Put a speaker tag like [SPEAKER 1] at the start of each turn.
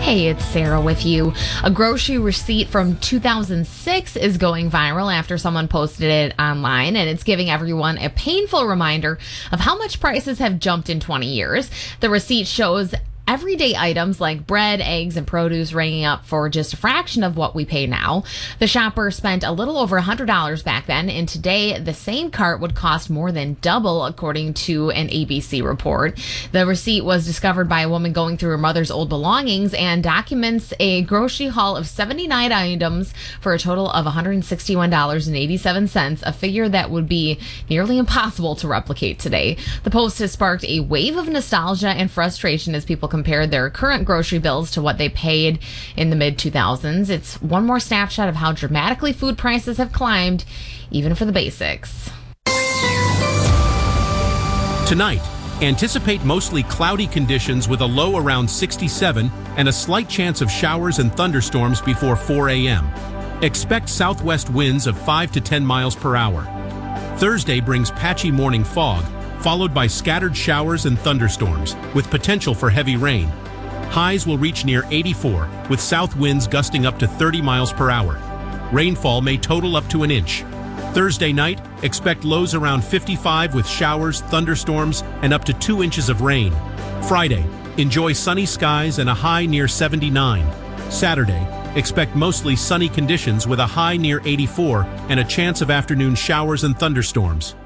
[SPEAKER 1] Hey, it's Sarah with you. A grocery receipt from 2006 is going viral after someone posted it online, and it's giving everyone a painful reminder of how much prices have jumped in 20 years. The receipt shows everyday items like bread, eggs, and produce ringing up for just a fraction of what we pay now. The shopper spent a little over $100 back then, and today the same cart would cost more than double, according to an ABC report. The receipt was discovered by a woman going through her mother's old belongings and documents a grocery haul of 79 items for a total of $161.87, a figure that would be nearly impossible to replicate today. The post has sparked a wave of nostalgia and frustration as people compared their current grocery bills to what they paid in the mid-2000s. It's one more snapshot of how dramatically food prices have climbed, even for the basics.
[SPEAKER 2] Tonight, anticipate mostly cloudy conditions with a low around 67 and a slight chance of showers and thunderstorms before 4 a.m. Expect southwest winds of 5 to 10 miles per hour. Thursday brings patchy morning fog, followed by scattered showers and thunderstorms, with potential for heavy rain. Highs will reach near 84, with south winds gusting up to 30 miles per hour. Rainfall may total up to an inch. Thursday night, expect lows around 55 with showers, thunderstorms, and up to 2 inches of rain. Friday, enjoy sunny skies and a high near 79. Saturday, expect mostly sunny conditions with a high near 84 and a chance of afternoon showers and thunderstorms.